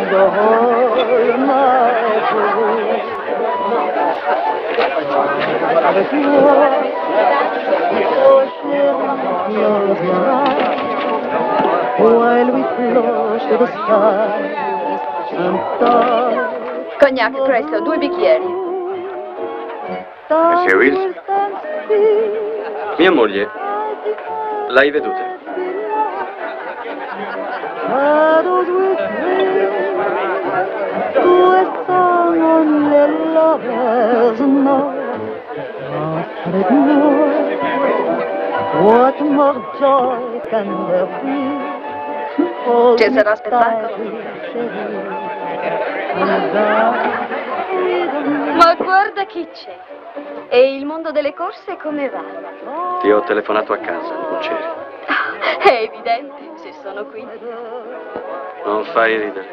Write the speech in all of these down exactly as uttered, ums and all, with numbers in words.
the whole night through. Close your eyes while we float to the sky and touch. Cognac, presto, due bicchieri. Monsieur Wills? Mia moglie, l'hai veduta? Shadows with me, with song only lovers know. But no, what more joy can there be? Ci sarà spettacolo? Ma guarda chi c'è. E il mondo delle corse come va? Ti ho telefonato a casa, non c'eri. È evidente, se sono qui. Non fai ridere.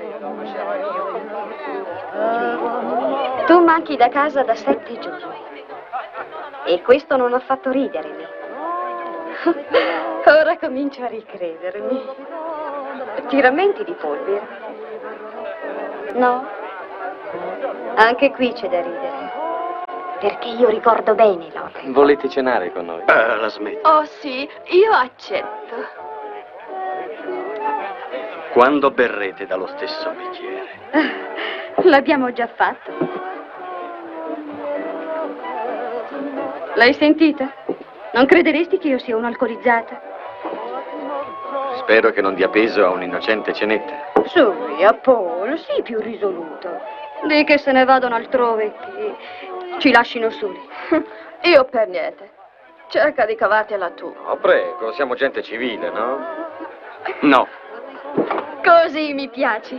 Tu manchi da casa da sette giorni. E questo non ha fatto ridere me. Ora comincio a ricredermi. Ti rammenti di Polvere? No? Anche qui c'è da ridere. Perché io ricordo bene l'ora. Volete cenare con noi? Ah, la smetto. Oh sì, io accetto. Quando berrete dallo stesso bicchiere? L'abbiamo già fatto. L'hai sentita? Non crederesti che io sia un'alcolizzata? Spero che non dia peso a un'innocente cenetta. Su, via, Paul, sii più risoluto. Dì che se ne vadano altrove, che ci lascino soli. Io per niente. Cerca di cavartela tu. Oh, prego, siamo gente civile, no? No. Così mi piaci.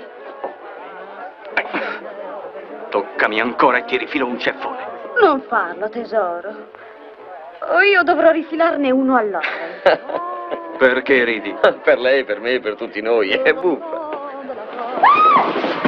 Toccami ancora e ti rifilo un ceffone. Non farlo, tesoro. O io dovrò rifilarne uno all'ora. Perché ridi? Per lei, per me, per tutti noi. È buffa.